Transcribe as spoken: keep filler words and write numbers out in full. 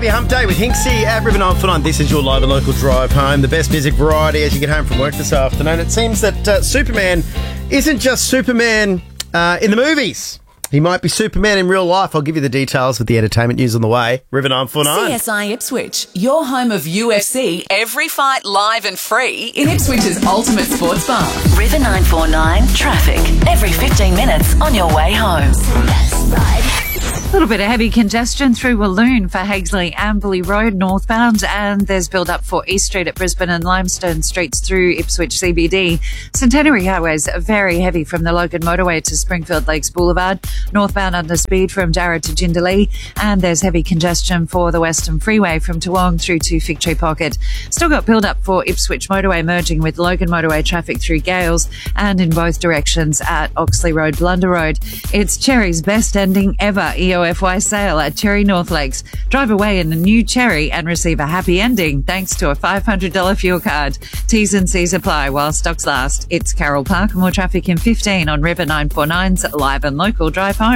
Happy Hump Day with Hinksy at River nine four nine. This is your live and local drive home. The best music variety as you get home from work this afternoon. It seems that uh, Superman isn't just Superman uh, in the movies. He might be Superman in real life. I'll give you the details with the entertainment news on the way. River nine four nine. C S I Ipswich, your home of U F C, every fight live and free in Ipswich's ultimate sports bar. River nine four nine traffic, every fifteen minutes on your way home. A little bit of heavy congestion through Walloon for Haigsley Amberley Road northbound, and there's build up for East Street at Brisbane and Limestone Streets through Ipswich C B D. Centenary Highways are very heavy from the Logan Motorway to Springfield Lakes Boulevard, northbound under speed from Darra to Jindalee, and there's heavy congestion for the Western Freeway from Toowong through to Fig Tree Pocket. Still got build up for Ipswich Motorway merging with Logan Motorway traffic through Gales and in both directions at Oxley Road, Blunder Road. It's Cherry's best ending ever E O F Y sale at Cherry North Lakes. Drive away in a new Cherry and receive a happy ending thanks to a five hundred dollars fuel card. T's and C's apply while stocks last. It's Carol Park. More traffic in fifteen on River nine four nine's live and local drive home.